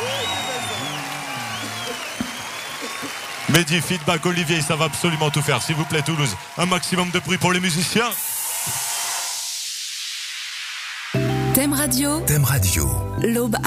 Mehdi, feedback, Olivier, ça va absolument tout faire. S'il vous plaît, Toulouse, un maximum de bruit pour les musiciens. Thème Radio. Thème Radio. L'Aube